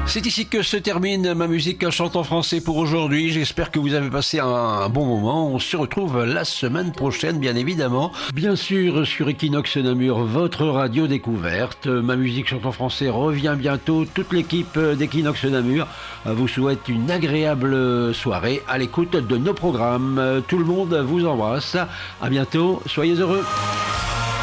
C'est ici que se termine ma musique chante en français pour aujourd'hui. J'espère que vous avez passé un bon moment. On se retrouve la semaine prochaine, bien évidemment. Bien sûr, sur Equinox Namur, votre radio découverte. Ma musique chante en français revient bientôt. Toute l'équipe d'Equinox Namur vous souhaite une agréable soirée à l'écoute de nos programmes. Tout le monde vous embrasse. À bientôt. Soyez heureux.